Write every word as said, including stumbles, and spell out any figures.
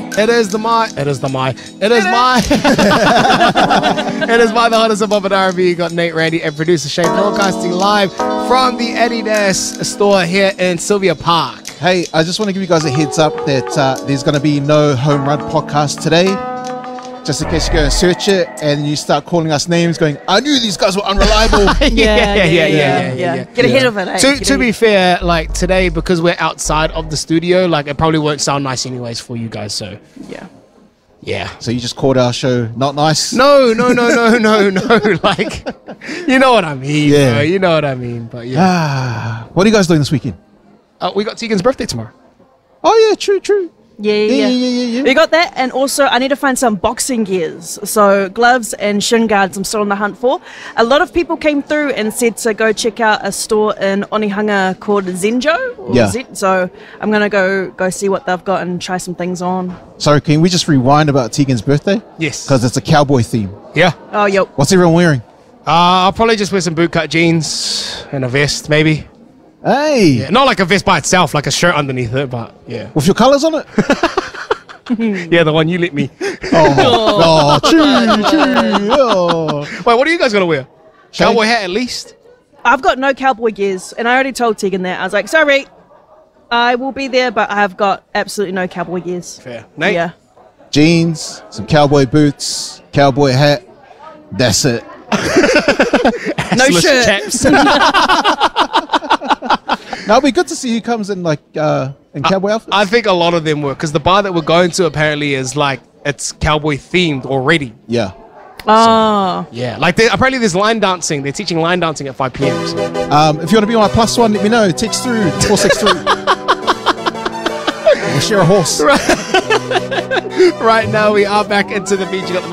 It is the my. It is the my. It is my. It is my the hottest of up at R and B. You got Nate, Randy, and producer Shane broadcasting live from the Adidas store here in Sylvia Park. Hey, I just want to give you guys a heads up that uh, there's going to be no Home Run podcast today. Just in case you go and search it and you start calling us names going, I knew these guys were unreliable. yeah, yeah, yeah, yeah, yeah, yeah, yeah. Get ahead of it, eh? To, Get to be ahead. fair, like today, because we're outside of the studio, like it probably won't sound nice anyways for you guys, so Yeah. yeah. So you just called our show not nice? No, no, no, no, no, no. Like, you know what I mean, Yeah. bro. You know what I mean, but yeah. Ah, what are you guys doing this weekend? Uh, we got Tegan's birthday tomorrow. Oh, yeah, true, true. Yeah, yeah, Yeah, yeah. yeah, yeah, yeah. We got that, and also I need to find some boxing gears. So gloves and shin guards I'm still on the hunt for. A lot of people came through and said to go check out a store in Onehunga called Zenjo. Or Yeah. Zen- so I'm going to go go see what they've got and try some things on. Sorry, can we just rewind about Tegan's birthday? Yes. Because it's a cowboy theme. Yeah. Oh, yo. What's everyone wearing? Uh, I'll probably just wear some bootcut jeans and a vest, maybe. Hey, Yeah, not like a vest by itself, like a shirt underneath it, but yeah. with your colours on it? Yeah, the one you let me. Oh, oh, true, true. Oh. Wait, what are you guys going to wear? Cowboy hat at least? I've got no cowboy gears, and I already told Tegan that. I was like, sorry, I will be there, but I have got absolutely no cowboy gears. Fair. Nate? Yeah. Jeans, some cowboy boots, cowboy hat. That's it. No Assless shirt. chaps. Now it'll be good to see who comes in like uh, in cowboy outfits. I think a lot of them were, because the bar that we're going to apparently is like, it's cowboy themed already. yeah. Oh. Yeah, like they, apparently there's line dancing. They're teaching line dancing at five p.m. So. Um, if you want to be my plus one, let me know. Text through four six three. We'll share a horse. Right now we are back into the beach. You got the